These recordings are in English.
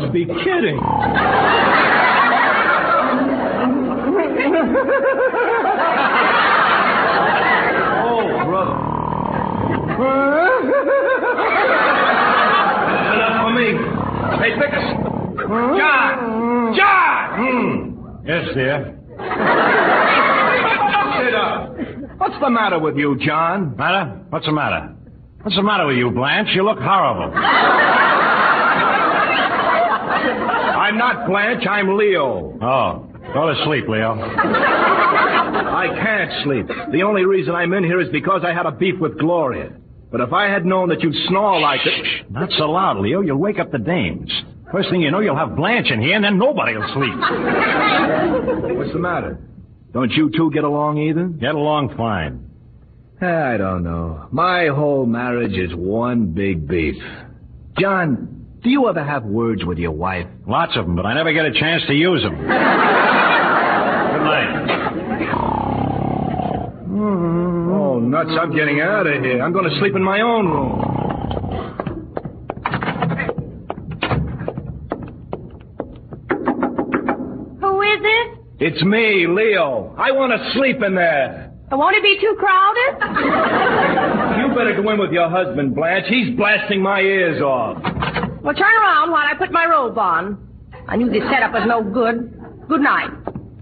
must be kidding. Oh, brother. Enough for me. Hey, Vickers. John! John! Yes, dear. Sit up. What's the matter with you, John? Matter? What's the matter? What's the matter with you, Blanche? You look horrible. I'm not Blanche, I'm Leo. Oh, go to sleep, Leo. I can't sleep. The only reason I'm in here is because I had a beef with Gloria. But if I had known that you'd snore like it... Shh, not so loud, Leo. You'll wake up the dames. First thing you know, you'll have Blanche in here, and then nobody will sleep. What's the matter? Don't you two get along either? Get along fine. I don't know. My whole marriage is one big beef. John, do you ever have words with your wife? Lots of them, but I never get a chance to use them. Good night. Oh, nuts, I'm getting out of here. I'm going to sleep in my own room. Who is it? It's me, Leo. I want to sleep in there. Won't it be too crowded? You better go in with your husband, Blanche. He's blasting my ears off. Well, turn around while I put my robe on. I knew this setup was no good. Good night.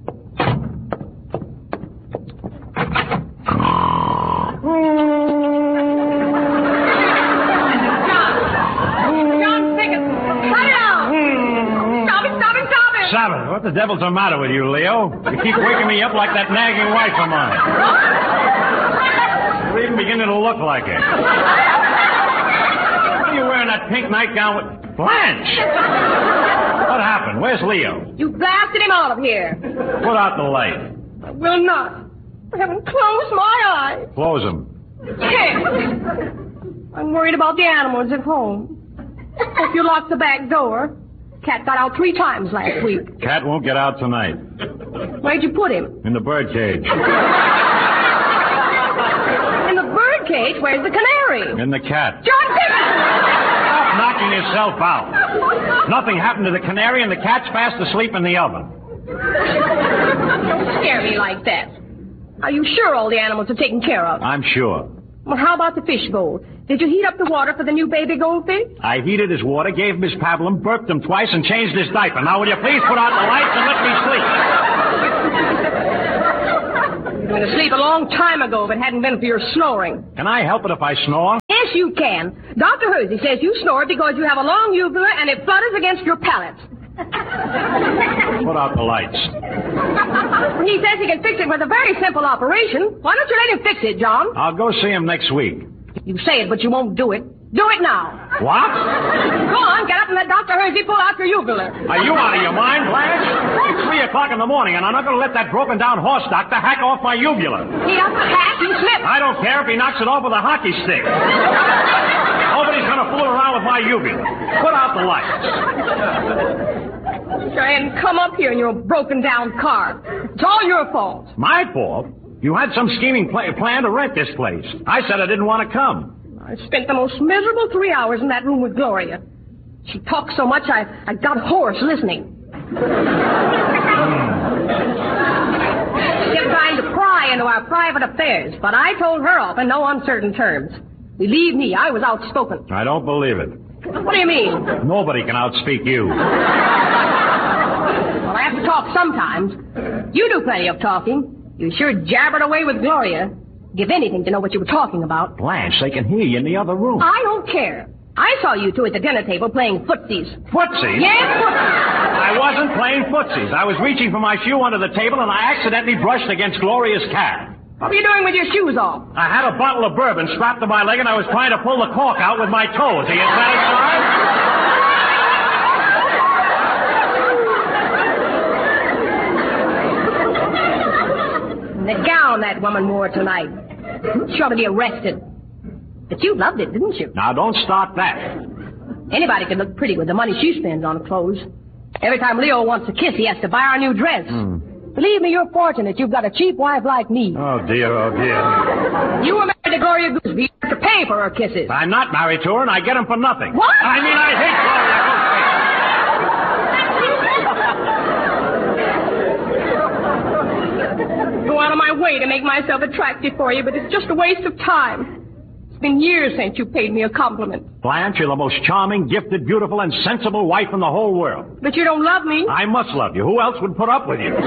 John Pickett, cut it out! Stop it, stop it, stop it! Stop it. What the devil's the matter with you, Leo? You keep waking me up like that nagging wife of mine. You're even beginning to look like it. What are you wearing that pink nightgown with... Blanche! What happened? Where's Leo? You blasted him out of here. Put out the light. I will not. I haven't closed my eyes. Close them. Can't. I'm worried about the animals at home. Hope you locked the back door. Cat got out 3 times last week. Cat won't get out tonight. Where'd you put him? In the birdcage. In the birdcage? Where's the canary? In the cat. John Pickett! Stop knocking yourself out. Nothing happened to the canary, and the cat's fast asleep in the oven. Don't scare me like that. Are you sure all the animals are taken care of? I'm sure. Well, how about the fish bowl? Did you heat up the water for the new baby goldfish? I heated his water, gave Miss Pablum, burped him twice, and changed his diaper. Now, will you please put out the lights and let me sleep? You went to sleep a long time ago if it hadn't been for your snoring. Can I help it if I snore? Yes, you can. Dr. Hersey says you snore because you have a long uvula and it flutters against your palate. Put out the lights. He says he can fix it with a very simple operation. Why don't you let him fix it, John? I'll go see him next week. You say it, but you won't do it. Do it now. What? Go on, get up and let Dr. Hersey pull out your uvula. Are you out of your mind, Blanche? It's 3 o'clock in the morning, and I'm not going to let that broken-down horse doctor hack off my uvula. He doesn't hack, you slip. I don't care if he knocks it off with a hockey stick. Nobody's going to fool around with my uvula. Put out the lights. And come up here in your broken-down car. It's all your fault. My fault? You had some scheming plan to rent this place. I said I didn't want to come. I spent the most miserable 3 hours in that room with Gloria. She talked so much I got hoarse listening. She kept trying to pry into our private affairs, but I told her off in no uncertain terms. Believe me, I was outspoken. I don't believe it. What do you mean? Nobody can outspeak you. Well, I have to talk sometimes. You do plenty of talking. You sure jabbered away with Gloria. Give anything to know what you were talking about. Blanche, they can hear you in the other room. I don't care. I saw you two at the dinner table playing footsies. Footsies? Yes, footsies. I wasn't playing footsies. I was reaching for my shoe under the table, and I accidentally brushed against Gloria's cat. What were you doing with your shoes off? I had a bottle of bourbon strapped to my leg, and I was trying to pull the cork out with my toes. Are you satisfied? The gown that woman wore tonight. She ought to be arrested. But you loved it, didn't you? Now, don't start that. Anybody can look pretty with the money she spends on clothes. Every time Leo wants a kiss, he has to buy her a new dress. Believe me, you're fortunate you've got a cheap wife like me. Oh, dear, oh, dear. You were married to Gloria Gooseby. You have to pay for her kisses. I'm not married to her, and I get them for nothing. What? I mean, I hate Gloria Gooseby. go out of my way to make myself attractive for you, but it's just a waste of time. It's been years since you paid me a compliment. Blanche, you're the most charming, gifted, beautiful, and sensible wife in the whole world. But you don't love me. I must love you. Who else would put up with you?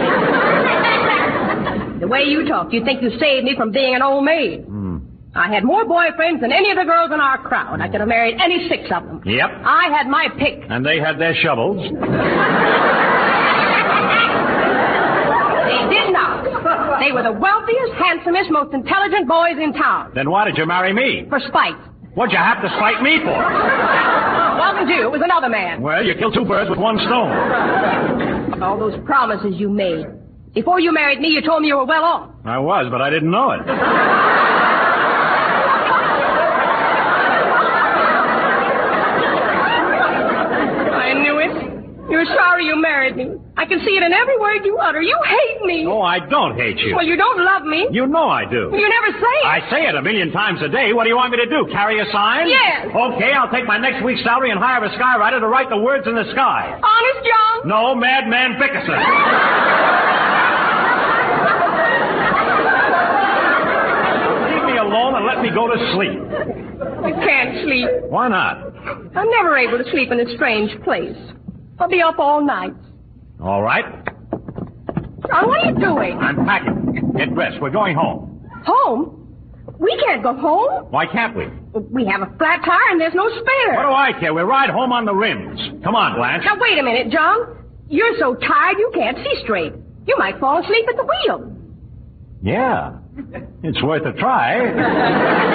The way you talk, you think you saved me from being an old maid. I had more boyfriends than any of the girls in our crowd. I could have married any 6 of them. Yep. I had my pick. And they had their shovels. They did not. They were the wealthiest, handsomest, most intelligent boys in town. Then why did you marry me? For spite. What'd you have to spite me for? It wasn't you. It was another man. Well, you killed 2 birds with 1 stone. All those promises you made. Before you married me, you told me you were well off. I was, but I didn't know it. You're sorry you married me. I can see it in every word you utter. You hate me. No, I don't hate you. Well, you don't love me. You know I do. You never say it. I say it 1,000,000 times a day. What do you want me to do, carry a sign? Yes. Okay, I'll take my next week's salary and hire a skywriter to write the words in the sky. Honest, John? No, Madman Bickerson. Leave me alone and let me go to sleep. I can't sleep. Why not? I'm never able to sleep in a strange place. I'll be up all night. All right. John, what are you doing? I'm packing. Get dressed. We're going home. Home? We can't go home. Why can't we? We have a flat tire and there's no spare. What do I care? We ride home on the rims. Come on, Blanche. Now, wait a minute, John. You're so tired you can't see straight. You might fall asleep at the wheel. Yeah. It's worth a try.